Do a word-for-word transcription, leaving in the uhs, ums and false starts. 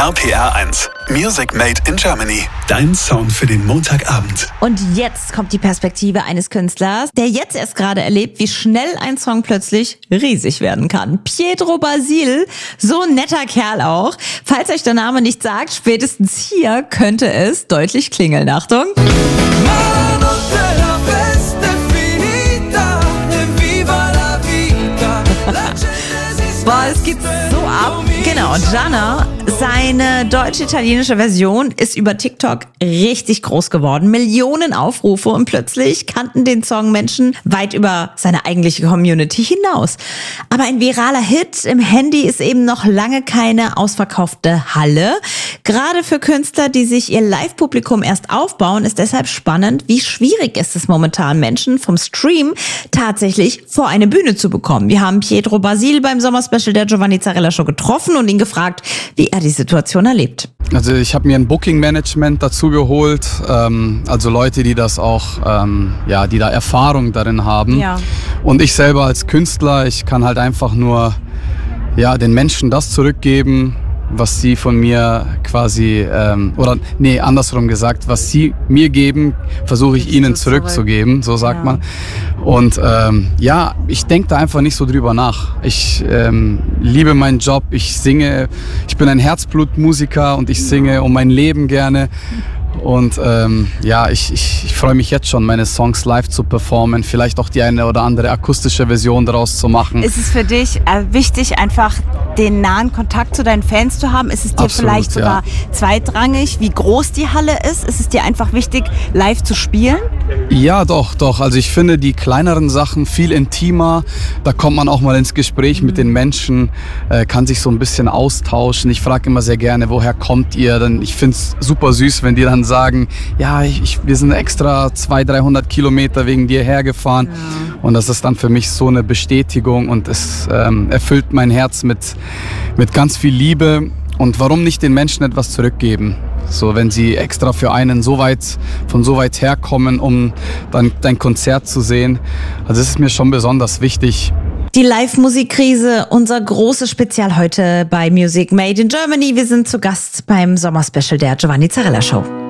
R P R eins. Music Made in Germany. Dein Song für den Montagabend. Und jetzt kommt die Perspektive eines Künstlers, der jetzt erst gerade erlebt, wie schnell ein Song plötzlich riesig werden kann. Pietro Basil, so ein netter Kerl auch. Falls euch der Name nicht sagt, spätestens hier könnte es deutlich klingeln. Achtung. Boah, es geht so ab. Genau, Gianna, seine deutsch-italienische Version ist über TikTok richtig groß geworden. Millionen Aufrufe und plötzlich kannten den Song Menschen weit über seine eigentliche Community hinaus. Aber ein viraler Hit im Handy ist eben noch lange keine ausverkaufte Halle. Gerade für Künstler, die sich ihr Live-Publikum erst aufbauen, ist deshalb spannend, wie schwierig ist es momentan, Menschen vom Stream tatsächlich vor eine Bühne zu bekommen. Wir haben Pietro Basil beim Sommerspecial der Giovanni Zarella Show getroffen und ihn gefragt, wie er die Situation erlebt. Also ich habe mir ein Booking-Management dazu geholt, ähm, also Leute, die das auch, ähm, ja, die da Erfahrung darin haben. Ja. Und ich selber als Künstler, ich kann halt einfach nur, ja, den Menschen das zurückgeben, was sie von mir quasi, ähm, oder nee, andersrum gesagt, was sie mir geben, versuche ich ihnen zurückzugeben, so sagt ja. man. Und ähm, ja, ich denke da einfach nicht so drüber nach. Ich ähm, liebe meinen Job, ich singe, ich bin ein Herzblutmusiker und ich singe um mein Leben gerne. Und ähm, ja, ich, ich, ich freue mich jetzt schon, meine Songs live zu performen, vielleicht auch die eine oder andere akustische Version daraus zu machen. Ist es für dich äh, wichtig, einfach den nahen Kontakt zu deinen Fans zu haben? Ist es dir Absolut, vielleicht sogar ja. zweitrangig, wie groß die Halle ist? Ist es dir einfach wichtig, live zu spielen? Ja, doch, doch. Also ich finde die kleineren Sachen viel intimer. Da kommt man auch mal ins Gespräch mhm. mit den Menschen, äh, kann sich so ein bisschen austauschen. Ich frage immer sehr gerne, woher kommt ihr? Denn ich finde es super süß, wenn die dann sagen, ja, ich, ich, wir sind extra zweihundert, dreihundert Kilometer wegen dir hergefahren. Ja. Und das ist dann für mich so eine Bestätigung und es ähm, erfüllt mein Herz mit, mit ganz viel Liebe. Und warum nicht den Menschen etwas zurückgeben? So, wenn sie extra für einen so weit, von so weit herkommen, um dann dein Konzert zu sehen. Also es ist mir schon besonders wichtig. Die Live-Musikkrise, unser großes Spezial heute bei Music Made in Germany. Wir sind zu Gast beim Sommerspecial der Giovanni Zarella Show.